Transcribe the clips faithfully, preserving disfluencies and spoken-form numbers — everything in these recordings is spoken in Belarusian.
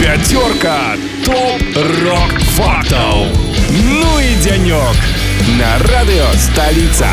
Пятерка топ-рок-фактов. Ну и денек на радио «Столица».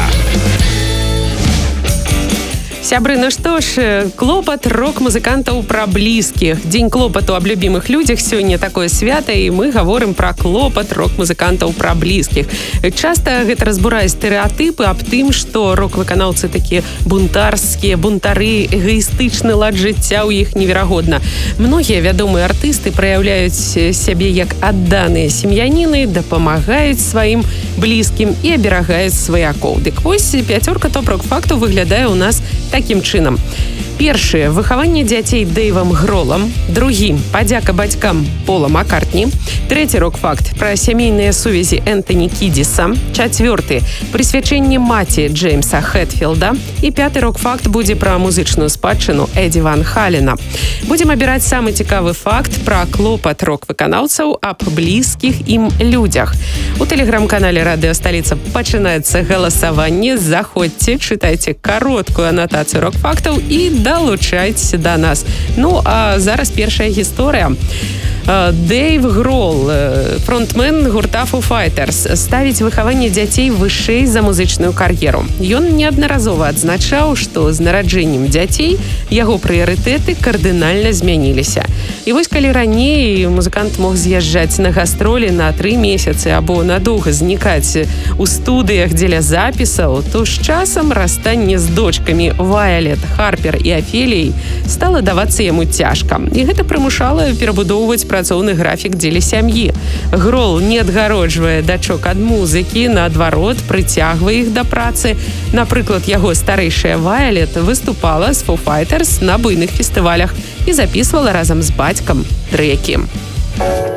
Сябры, ну што ж, клопат рок-музыкантаў пра блізкіх. Дзень клопату аб любімых людзях сёння такое свята, і мы гаворым пра клопат рок-музыкантаў пра блізкіх. Часта гэта разбурае стэрэатыпы аб тым, што рок-выканаўцы такія бунтарскія, бунтары, эгоістычны лад жыцця ў іх неверагодна. Многія вядомыя артысты праяўляюць сябе як адданыя сем'яніны, дапамагаюць сваім блізкім і аберагаюць сваякоў. Дык вось пяцёрка топ-рок-фактаў выглядае ў нас таким чынам. Першы — выхаванне дзяцей Дэйвам Гролам. Другі — падзяка бацькам Пола Маккартні. Трэці рок-факт — пра сямейныя сувязі Энтані Кідзіса. Чацвёрты — прысвячэнне маці Джеймса Хэтфілда. І пяты рок-факт будзе пра музычную спадчыну Эдзі Ван Халена. Будзем абіраць самы цікавы факт пра клопат рок-выканаўцаў аб блізкіх ім людзях. У тэлеграм-канале «Радыё Сталіца» пачынаецца галасаванне. Заходзьце, чытайце кароткую анатацыю рок-фактаў і далучайцеся да нас. Ну, а зараз першая гісторыя. Дэйв Грол, фронтмен гурта Foo Fighters, ставіць выхаванне дзяцей вышэй за музычную кар'еру. Ён неаднаразова адзначаў, што з нараджэннем дзяцей яго прыярытэты кардынальна змяніліся. І вось калі раней музыкант мог з'язджаць на гастролі на тры месяцы або надоўга знікаць у студыях дзеля запісаў, то з часам расстанне з дочкамі Вайалет, Харпер і Афеліяй стала давацца яму цяжка. І гэта прымушала перабудоўваць працоўны графік дзеля сям'і. Грол не адгароджвае дачок ад музыкі, наадварот, прыцягвае іх да працы. Напрыклад, яго старэйшая Вайалет выступала з Foo Fighters на буйных фестывалях і запісвала разам з бацькам трэкі.